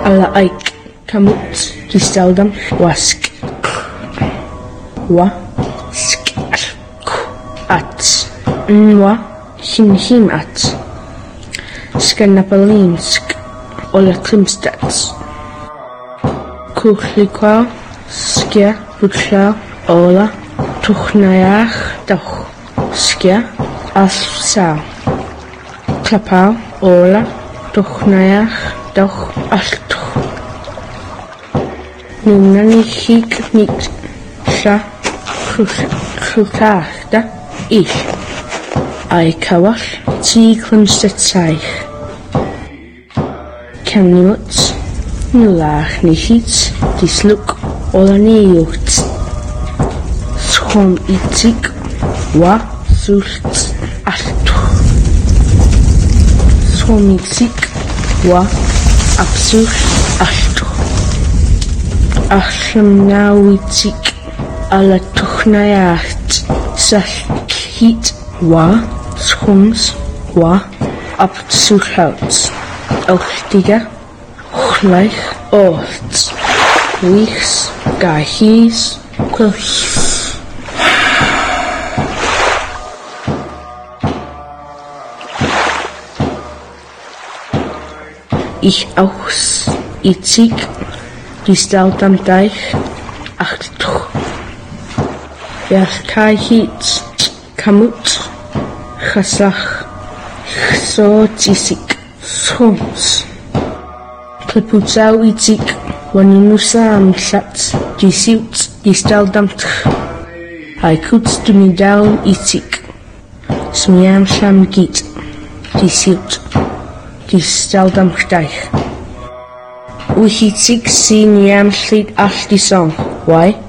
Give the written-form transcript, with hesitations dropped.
Alla aik kamut disteldam wask wa sk at nwa him at skannapalinsk olla klimstats kuhlikwa skia butla olla tuchnayach doch skia assa klapau olla tuchnayach doch altu nunani hik nit sha khukachta ich ai kawal ti klimstatsaich Kanimut nulach nihit disluk olaniut schom itik wa sult altu schom itik wa absult altu achlam nawitik ala tuchnayacht salhit wa schoms wa absult Ochtiga, Ochleich, Ort, Wichs, Gahis, Quilch. Ich aus, Itzig, die Stalt am Deich, Achtuch. Verkahit, Kamut, Chasach, Chsotisik. Schoms. Kliputau itik waninusam sat disiut disteldamtch. Haikuts down itik. Smiam sham git disiut disteldamtch. Wihitik si niam slit ashti song. Why?